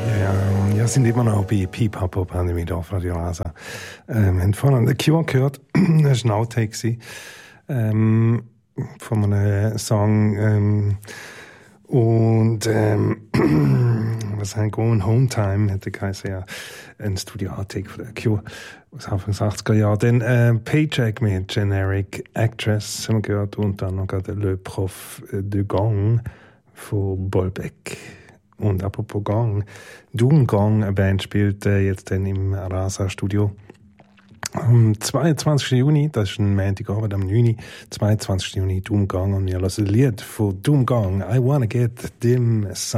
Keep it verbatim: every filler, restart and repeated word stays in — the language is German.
Ja, wir sind immer noch bei Pipapo-Pandemie hier auf Radio Rasa. Ähm, wir haben vorhin The Cure gehört. Das war ein Outtake ähm, von einem Song. Ähm, und ähm, was heißt Going Home Time hätte geheißen, ja, ein Studio-Outtake von The Cure aus Anfang der achtziger Jahre. Dann äh, Paycheck mit Generic Actress haben wir gehört und dann noch gerade Le Prof de Gang von Bolbeck. Und apropos Gang, Doom Gang, eine Band, spielt äh, jetzt dann im Rasa-Studio. Am zweiundzwanzigsten Juni, das ist ein Montagabend am neun. zweiundzwanzigsten Juni, Doom Gang. Und wir hören ein Lied von Doom Gang. I wanna get them